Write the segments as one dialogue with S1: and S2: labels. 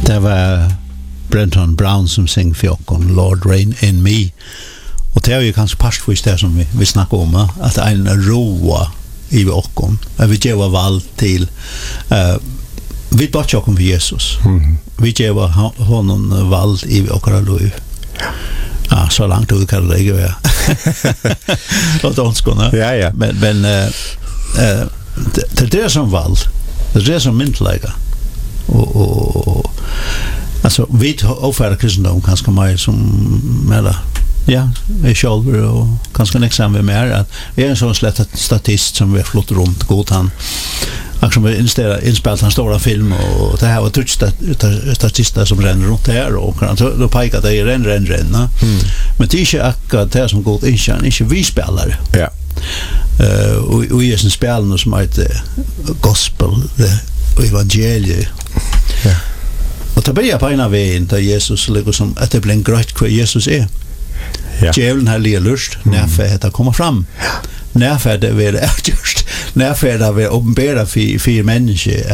S1: Det var Brenton Brown som syng fjokken Lord Reign in Me. Og det er jo kanskje parstvis det som vi snakker om, at en roa i okken, at vi gjør valg til vi bare tjokken for Jesus. Vi gjør honom valg i okkara liv. Ja, så langt ut kan det ikke være. Og danskene.
S2: Ja.
S1: Men det er det som valg. Det er det som myndelager. Og alltså vi offrar kristendom kanske mer som mer ja, är själva och kanske nästa vi mer att vi är en sån slett statist som vi flott runt god han som inspelade en stora film och det här var statister som ränner runt här och då pekar det i renna. Men det är inte akkurat det som god inte vi spelare.
S2: Ja.
S1: Och i en spel som heter gospel och evangeliet.
S2: Ja.
S1: Och det börjar på ena vägen där Jesus ligger som att det blir en gröt vad Jesus är.
S2: Ja.
S1: Djävulen har lite lust när det kommer fram. När det vill just när det vill uppenbara för människor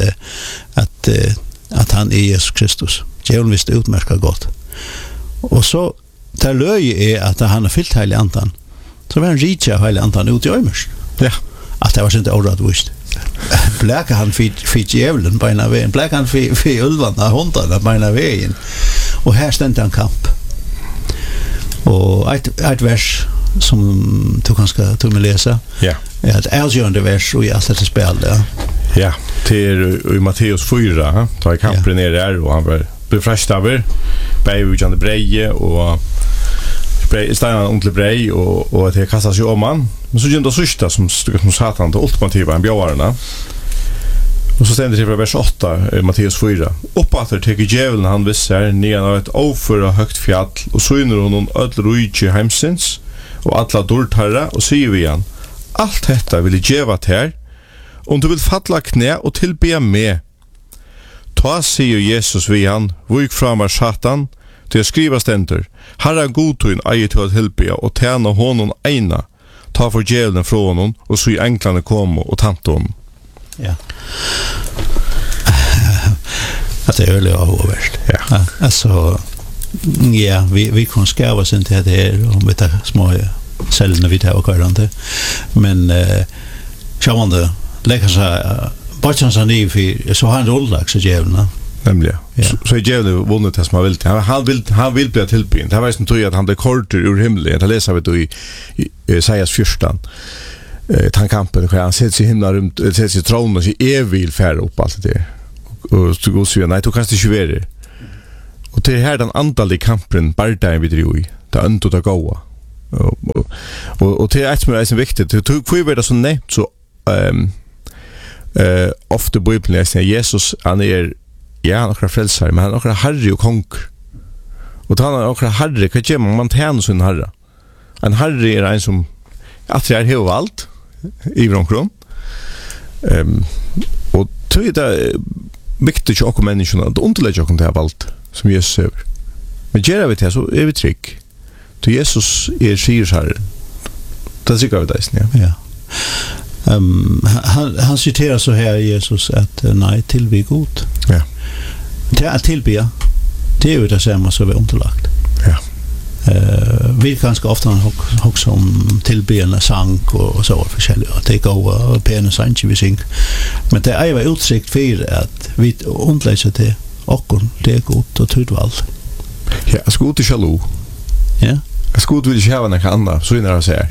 S1: att han är Jesus Kristus. Djävulen visste utmärka gott. Och så där löje är att han har fyllt helig andan. Så var en rika helig andan ut i ömers.
S2: Ja.
S1: Att det var inte ordrat visst. Bläka han för djävulen på ena vägen. Bläka han för ulvarna, hundarna på ena vägen. Och här stände en kamp. Och ett vers som du kanske tog med läsa.
S2: Ja.
S1: Ett avgörande vers och i allt detta spel.
S2: Ja, till i Matteus 4, tar kampen ner där och han blev frestad bävujande breje och steinen ordentlig brei og at det kastas jo om han. Men så gjør det sørste som satan til ultimativa en bjøvarene. Og så stender det fra vers 8 Matteus 4. Oppater teker djevelen han visser nian av et overføra høgt fjall og syner honom ødel rujtje heimsins og alla dortarra og sier vi han alt detta vil jeg djeva til om du vil falla knä og tilbe med. Ta sier Jesus vi han vik framar satan til å skriva stender Herra godtun eier til at hilpia og tjena honom eina ta for djevelen fra honom og så i enklane komme og tante honom.
S1: Ja. Att det är öliga avvärst.
S2: Ja.
S1: Alltså ja, vi kan skärva oss inte det här om vi tar små cellerna vi tar och körande. Men så man det lägger sig bara så ni för så har en rolllag så djävulen.
S2: Nämligen.
S1: Ja.
S2: Så djävulen vunnit det som han vill. Han vill bli tillbyn. Det var ju som tror att han blir korter ur himlen. Det läser vi då i Jesajas 14. Tankampen han sätter sig i himlen sätter sig i tronen och sig evig färd upp allt det. Och så går så nej du kan inte vara. Och det här den andliga kampen bardagen vi drog i. Det ändå det goda. Och det är ett som är viktigt. Det tog för det så nämnt så ofta Bibeln läser Jesus han är ja, några frälsare, men han är några herre och konk. Och han är några herre, vad gör man tjänar sin herre? En herre är en som att det är helt allt i omkring. Och tror jag det viktigt att också människorna att underlägga och det här allt som Jesus säger. Men gör vi det så är vi trygg. Till Jesus är sier herre. Det tycker jag det är.
S1: Ja. Han citerar så här Jesus att nej till vi god.
S2: Ja.
S1: Det är tillbe. Det är ju det samma som vi underlagt.
S2: Ja.
S1: Vi ganska ofta också om tillbedjande sång och så forskjellige det går och pena sång vi syng. Men det är ju utsikt för att vi underlägger det och det är gott och tutvallt.
S2: Ja, jag ska ut i shalom.
S1: Ja.
S2: Jag ska ut vill köra något annat så innan jag säger.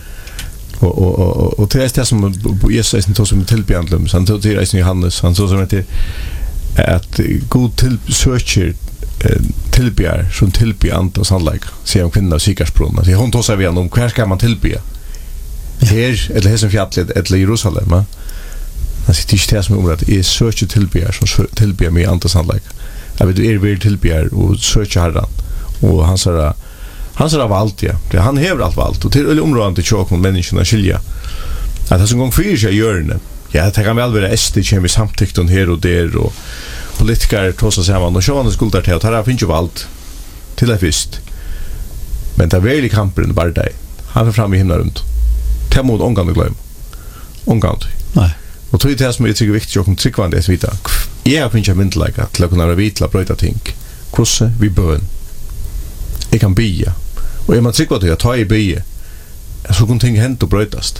S2: Och det är som Jesus inte som tillbedjande så han tog till i Johannes han så som heter att god till söker tillber som tillbe ant och sannlik ser om kvinnan sikarsbrunna så hon tossar vi om hur ska man tillbe här eller här som fjället eller Jerusalem alltså det är som att är söker tillbe som tillbe med ant och sannlik jag vet är vill tillbe och söker Herren och han sa av allt ja det han häver allt och till områden till chock med människorna skilja att det som gång för sig görne ja det kan väl vara SD kemi samtyckt och här och där och politiker trots att man och sjön skulle ta det här finns ju allt till det först men det är väl kampen bara där han är fram i himlen runt ta mot omgående glöm omgående
S1: Nej
S2: och tror det som är tycker viktigt och tryckvande är vita Jeg finner ikke myndelaga til å kunne være vidt til å brøyta ting. Hvordan vi bøn. Jeg kan bya. Og jeg må trykva til å ta i bya, så kunne ting hente og brøytast.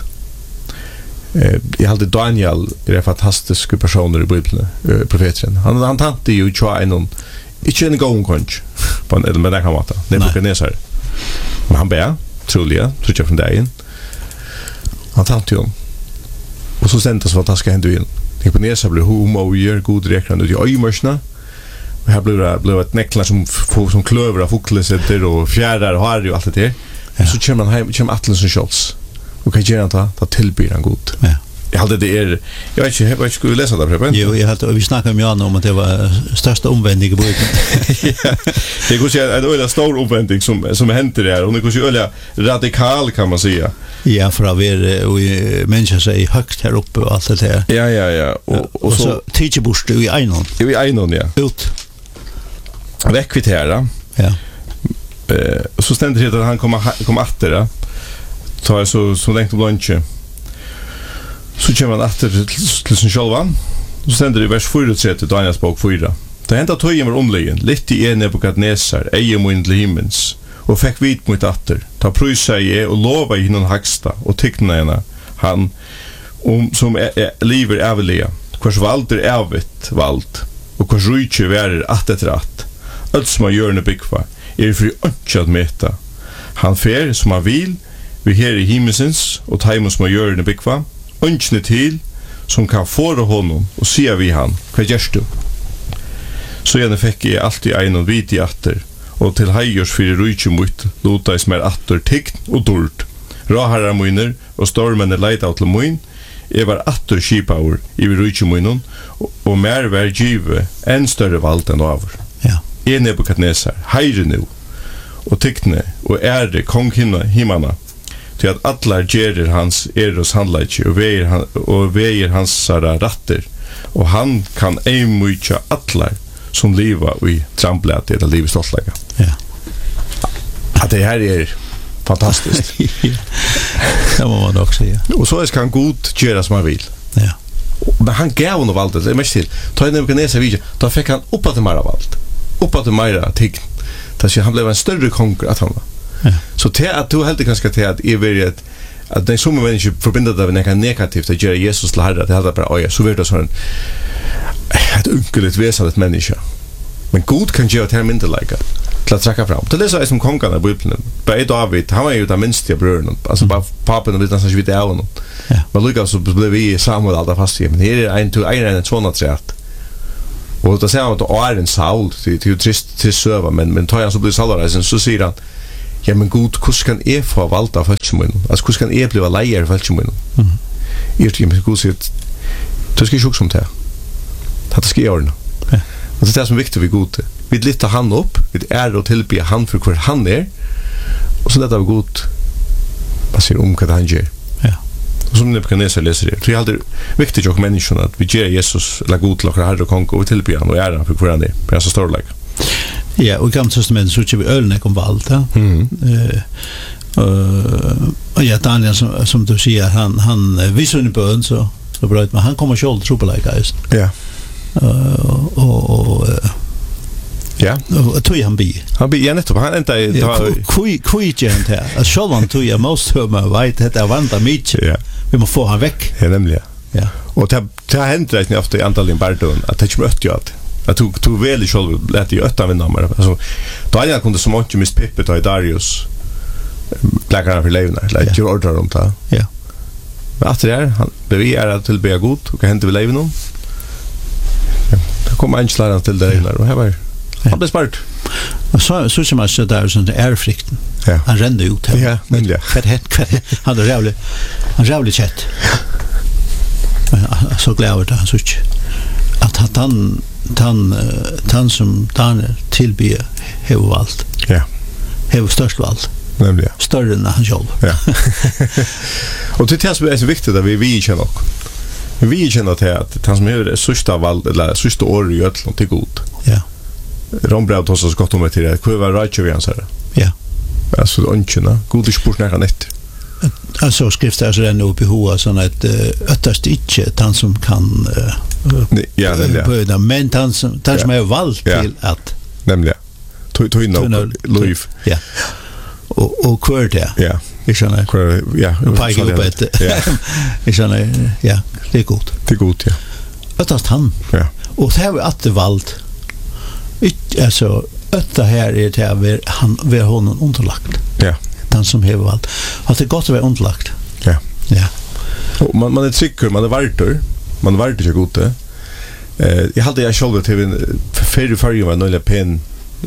S2: Jeg halte Daniel er fantastiske personer i Bibelen, profeteren. Han tante jo tja ikke en gång konch på en eller med måte. Nebukadnesar. Men han ber, trolig, tror jeg fra dagen. Han tante jo. Og så sendte så fantastiske hende inn. Nebukadnesar blir homo og gjør god rekran ut i øyemørsene. Og her blev et neklar som kløver av foklesetter og fjærer og har og alt det der. Så kommer han hjem, kommer Atlen som kjøls. Og hva gjør han da? Da tilbyr han god. Ja. Jeg halte det jeg vet ikke, skulle vi lese det, Preben?
S1: Jo, vi snakket med Jan om at det var største omvending i boken.
S2: Ja, det er kanskje en øyla stor omvending som henter der, og det er kanskje øyla radikal, kan man säga.
S1: Ja, for å være mennesker seg høgt her oppe og alt det der.
S2: Ja. Og så
S1: tidsbort i Einon.
S2: Jo, i Einon, ja.
S1: Ut.
S2: Vekkvitera.
S1: Ja.
S2: Og så stender det at han kom atter, tar jeg så lengt om lunsje. Så kommer han atter til sin sjølvan. Så stender det i vers 34, Daniels bok 4. Det hendte at tøyen var omlegen, litt i Nebukadnesar, eier mun til himmels, og fikk vit mot atter. Ta prysa jeg og lova i hinnon haksta, og tykna henne, han, som liver avelia, hvers vald avvitt vald, og hvers rujtje værer att etter att. Alt som han gjør byggva, fri ønske at meta. Han fer som han vil, vi her i himmelsens, og taimon som han gjør byggva, ønskene til, som kan fåre honom, og sier vi han, hva gjørst du? Så gjerne fikk jeg alltid einon vit i atter, og til heiers fyrir rujtje mot, lotais mer atter tign og dord. Raharar munner, og stormene leida til mun, var atter skipaur i rujtje munnen, og mer var givet enn større vald enn over.
S1: Ja.
S2: Nebukadnesar, heire nu, og tykne, og kong himmana, til at allar gerir hans hos handleitje, og veier hans ratter, og han kan eimutja allar som liva i tramplet eller livet stoltlega.
S1: Ja.
S2: At det her fantastisk.
S1: Det må man nok säga.
S2: Og så skal han god gjøre som han vil.
S1: Ja.
S2: Men han gav honom valget, det er mest til. Ta i Nebukadnesar vidje, da fikk han oppa til meira valgt. Oppa til meira tign. Han blev en større konger at han var.
S1: Ja.
S2: Så til at du heldig ganske til at jeg vil at den som mennesker forbinder det med noe negativt at gjøre Jesus til herre, at det hadde bare øye, så vil det sånn et unkelig vesandet menneske. Men Gud kan gjøre til myndelaga til å trekke fram. Til det så er som kongene i Bibelen. Bare David, han var jo den minste av brødene. Altså bare papen og nesten ikke vidt av honom. Men lukket så ble vi i Samuel alt fast i. Men her er en sånn at og da sier han at det er en Saul, det er jo trist søva, men tar han så blir salvareisen, så sier han, ja, men Gud, hvordan kan jeg få valgt av følgemunnen? Altså, hvordan kan jeg bli leier av følgemunnen? Men Gud sier, du skal ikke huske om det. Det skal jeg ordne. Og det er det som er viktig for Gud. Vi lytter han opp, vi og tilbyr han for hver han og så letter vi Gud hva sier om hva han gjør. Og som Nebukadnesar leser det. Så det er alltid viktig for menneskene at vi gjør Jesus eller god til herre og kong, og vi tilbyr han og han for hver han på en så stor leg.
S1: Ja, og i gamle testamentet så ikke vi ølene om valgt. Og ja, Daniel, som du sier, han viser under bøen, så brøt, men han kommer selv til tropelegget.
S2: Ja. Ja.
S1: Og tog han bi.
S2: Ja, nettopp. Han enda i...
S1: Hvor ikke han til? Altså, selv han tog jeg most av meg, vet, dette er vandet mye.
S2: Ja.
S1: Vi må få han vekk.
S2: Ja, nemlig.
S1: Ja.
S2: Og det har hendt reisende ofte i antallet i Bardun, at det ikke må øtte jo alt. Jeg tog veldig selv, lette i øtta vinna meg. Altså, da jeg kunne så måtte mist Pippet og Darius, plekker han for levene, eller ikke ordrer om det.
S1: Ja.
S2: Men at det han vi til å be god, og hva henter vi levene om? Det kom en slærende til det levene, og her var han ble spart.
S1: Og så som jeg sier, det er sånn ærefrikten.
S2: Ja.
S1: Han renner ut.
S2: Ja, nemlig.
S1: Han er rævlig kjett. Men så gleder det, han sier ikke. At han som Daniel tilbyr hever valgt.
S2: Ja.
S1: Hever størst valgt.
S2: Nemlig.
S1: Større enn han selv.
S2: Ja. Og til det som er så viktig at vi kjenner nok. Vi kjenner til at han som hever sørste valgt, eller sørste året i Øtland til god.
S1: Ja.
S2: Rombrev tås oss godt om det til det. Hva var rart vi hans her?
S1: Ja.
S2: Altså, det ønskjene. God ikke bort nærkene etter.
S1: alltså skrifter så den upp i hoa sån att öttast inte han som kan
S2: ja,
S1: det men han som är valt till att
S2: nämligen tog no liv.
S1: Ja. Och kvar det.
S2: Ja.
S1: Jag känner.
S2: Ja.
S1: Pika upp ett. Jag känner ja, det är gott.
S2: Det är gott, ja.
S1: Öttast han.
S2: Ja.
S1: Och det har vi att valt. Alltså ötta här är det här han vi har honom underlagt.
S2: Ja.
S1: Den som har valt. Att det gott att vara underlagt.
S2: Ja.
S1: Ja.
S2: Och man är säker, man är vartor. Man är vartor så gott. Jag hade jag själv till en för var några pen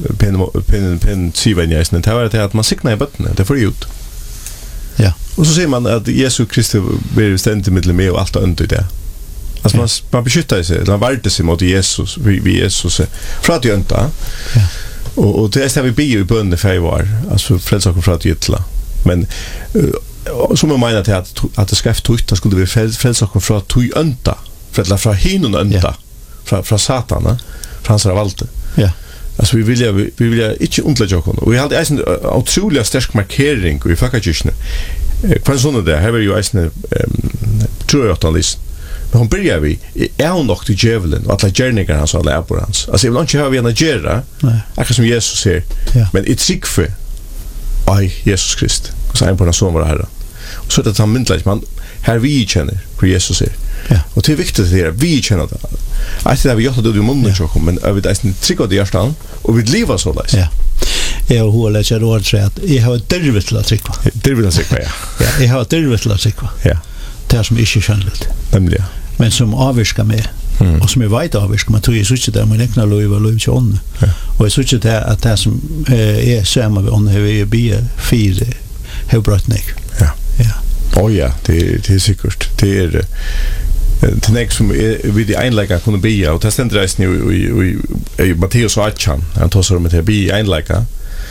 S2: sivenjäsnen. Det var det att man siknar i botten. Det får ut.
S1: Ja.
S2: Och så ser man att Jesus Kristus blir ständigt mitt med och allt under det. Alltså man beskyttar sig, man värder sig mot Jesus, vi Jesus för att jönta.
S1: Ja.
S2: Och det är vi ber i bönen för var, alltså frälsaker för att gyttla. Men som man menar till att det ska efter skulle vi frälsaker för att jönta, för att från hinon önta, från Satan, från hans valde.
S1: Ja.
S2: Alltså vi vill inte undlägga honom. Och vi hade en otroligt stark markering i Fakakirchen. Kvar såna där, här var ju en tror jag att han list. Men hon börjar vi är hon nog till djävulen och alla gärningar hans och alla på hans. Alltså jag vill inte ha vi en gärra. Akkurat som Jesus säger. Men ett sikfe ai Jesus Krist. Så en på den som var här. Och så att han myndligt man här vi känner hur Jesus är. Ja. Och det är viktigt att vi känner det. Alltså det vi gör det i munnen så men vi det är trygga det hjärtan och vi lever så där.
S1: Ja. Jag har lärt sig att säga att jag har dörvet till att trycka.
S2: Dörvet att trycka, ja.
S1: Ja, jag har dörvet till att trycka.
S2: Ja.
S1: Det är som inte känligt.
S2: Nämligen.
S1: Men som avvirkar mig. Och som jag vet avvirkar. Man tror jag så där man räknar lov och lov till ånden. Och jag så där att det som är samma med ånden har vi be 4 har brott ner.
S2: Ja.
S1: Ja.
S2: Ja, det är säkert. Det är till nästa som vi det einlägga kunde be och det ständer resten i Matteus 8 han tar så med det be einlägga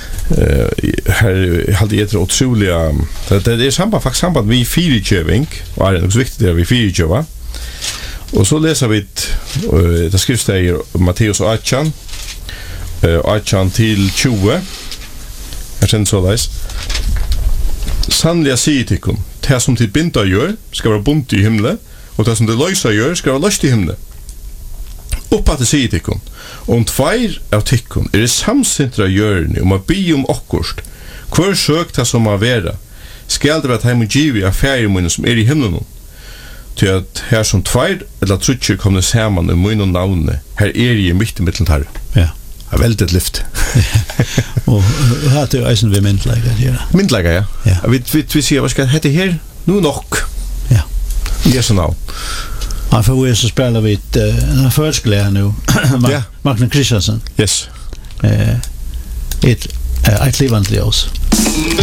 S2: här hade det otroliga det är samband vi fyrtjöving och är det också viktigt det vi fyrtjöva och så läser vi det skrivs det i Matteus 8 till 20 jag känner så läs sannliga säger till kom det som till binda gör ska vara bunt i himlen och det som det lösa gör ska vara löst i himlen. Uppa till sig tikkun. Och tvär av tikkun är det samsintra görni om att be om okkurst. Kvar sökt det som att vara. Skall det vara heim och givi av färgmunnen som är i himlen. Till att här som tvär eller trutcher kommer samman i mun och navne. Här är det mitt i mittlen här.
S1: Ja.
S2: Det är väldigt lyft.
S1: Och här är det eisen vi myndlägga.
S2: Myndlägga, ja. Vi ser vad ska det här nu nog.
S1: Ja.
S2: Yes och no.
S1: Han får ju så spela vid en förskola nu. Magnus Christensen.
S2: Yes.
S1: Ett livande ljus.